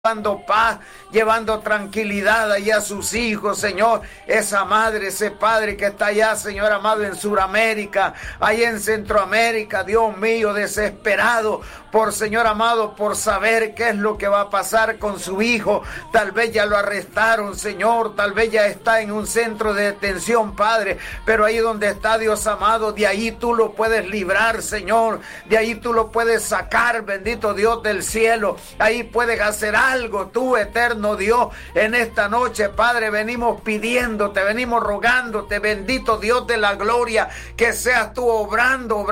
llevando paz, llevando tranquilidad allá a sus hijos, Señor. Esa madre, ese padre que está allá, Señor amado, en Sudamérica, allá en Centroamérica, Dios mío, desesperado por, Señor amado, por saber qué es lo que va a pasar con su hijo. Tal vez ya lo arrestaron, Señor, tal vez ya está en un centro de detención, Padre, pero ahí donde está, Dios amado, de ahí tú lo puedes librar, Señor, de ahí tú lo puedes sacar, bendito Dios del cielo. Ahí puedes hacer algo, tú, eterno Dios, en esta noche, Padre. Venimos pidiéndote, venimos rogándote, bendito Dios de la gloria, que seas tú obrando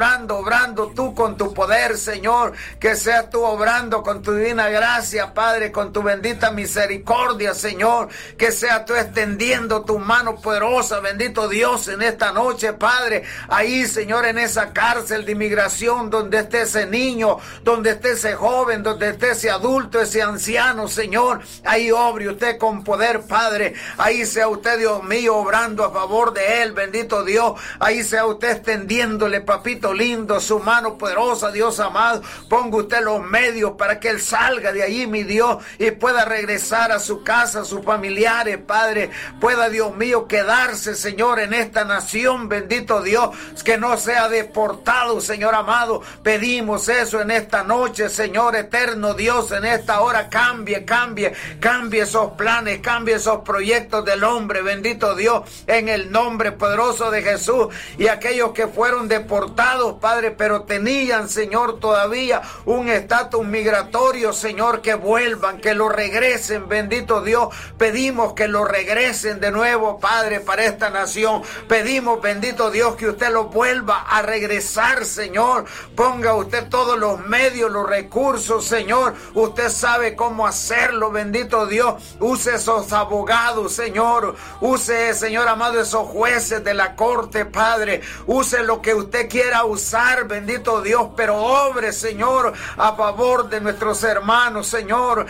tú con tu poder, Señor, que seas tú obrando con tu divina gracia, Padre, con tu bendita misericordia, Señor, que seas tú extendiendo tu mano poderosa, bendito Dios, en esta noche, Padre. Ahí, Señor, en esa cárcel de inmigración, donde esté ese niño, donde esté ese joven, donde esté ese adulto, ese anciano, Señor, ahí obre usted con poder, Padre. Ahí sea usted, Dios mío, obrando a favor de él, bendito Dios. Ahí sea usted extendiéndole, papito lindo, su mano poderosa, Dios amado. Ponga usted los medios para que él salga de ahí, mi Dios, y pueda regresar a su casa, a sus familiares, Padre. Pueda, Dios mío, quedarse, Señor, en esta nación, bendito Dios, que no sea deportado, Señor amado. Pedimos eso en esta noche, Señor eterno Dios, en esta hora. Cambie esos planes, cambie esos proyectos del hombre, bendito Dios, en el nombre poderoso de Jesús. Y aquellos que fueron deportados, Padre, pero tenían, Señor, todavía un estatus migratorio, Señor, que vuelvan, que lo regresen, bendito Dios. Pedimos que lo regresen de nuevo, Padre, para esta nación. Pedimos, bendito Dios, que usted lo vuelva a regresar, Señor. Ponga usted todos los medios, los recursos, Señor. Usted sabe cómo hacerlo, bendito Dios. Use esos abogados, Señor. Use, Señor amado, esos jueces de la corte, Padre. Use lo que usted quiera usar, bendito Dios, pero obre, Señor, a favor de nuestros hermanos, Señor,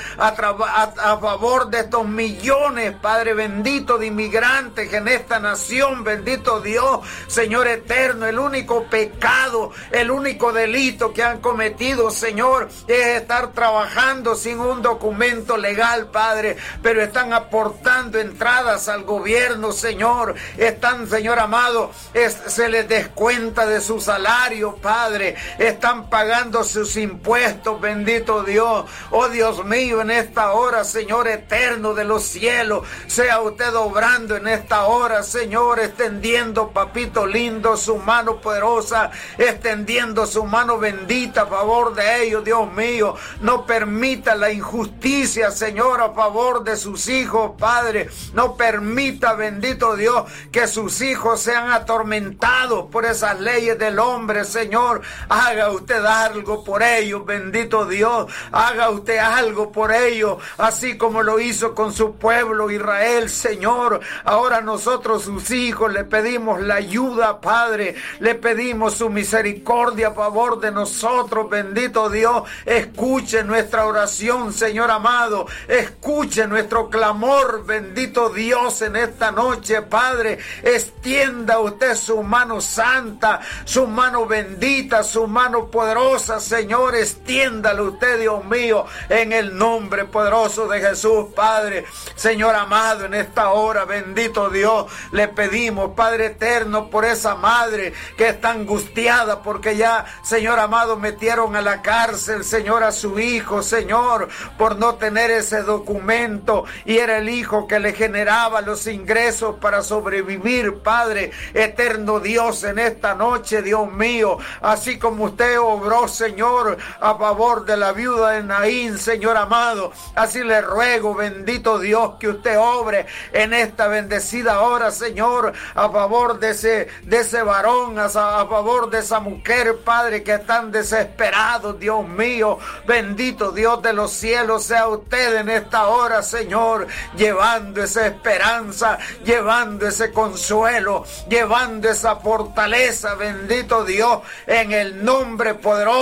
a favor de estos millones, Padre bendito, de inmigrantes en esta nación, bendito Dios, Señor eterno. El único pecado, el único delito que han cometido, Señor, es estar trabajando sin un documento legal, Padre, pero están aportando entradas al gobierno, Señor. Están, Señor amado, se les descuenta de su salario, Padre. Están pagando sus impuestos, bendito Dios. Oh Dios mío, en esta hora, Señor eterno de los cielos, sea usted obrando en esta hora, Señor, extendiendo, papito lindo, su mano poderosa, extendiendo su mano bendita a favor de ellos, Dios mío. No permita la injusticia, Señor, a favor de sus hijos, Padre. No permita, bendito Dios, que sus hijos sean atormentados por esas leyes del hombre, Señor. Haga usted algo por ellos, bendito Dios. Haga usted algo por ellos, así como lo hizo con su pueblo Israel, Señor. Ahora nosotros, sus hijos, le pedimos la ayuda, Padre. Le pedimos su misericordia a favor de nosotros, bendito Dios. Escuche nuestra oración, Señor amado. Escuche nuestro clamor, bendito Dios, en esta noche, Padre. Extienda usted su mano santa, su mano bendita, su mano poderosa, Señor. Extiéndalo usted, Dios mío, en el nombre poderoso de Jesús, Padre. Señor amado, en esta hora, bendito Dios, le pedimos, Padre eterno, por esa madre que está angustiada porque ya, Señor amado, metieron a la cárcel, Señor, a su hijo, Señor, por no tener ese documento, y era el hijo que le generaba los ingresos para sobrevivir, Padre eterno Dios, en esta noche, Dios mío, así como usted obró, Señor, a favor de la viuda de Naín, Señor amado, así le ruego, bendito Dios, que usted obre en esta bendecida hora, Señor, a favor de ese varón, a favor de esa mujer, Padre, que están desesperados, Dios mío, bendito Dios de los cielos, sea usted en esta hora, Señor, llevando esa esperanza, llevando ese consuelo, llevando esa fortaleza, bendito Dios, en el nombre poderoso de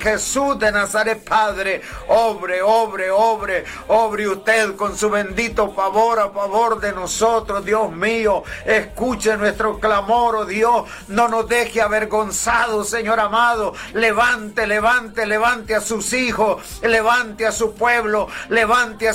Jesús de Nazaret, Padre, obre usted con su bendito favor a favor de nosotros, Dios mío. Escuche nuestro clamor, oh Dios, no nos deje avergonzados, Señor amado. Levante a sus hijos, levante a su pueblo, levante a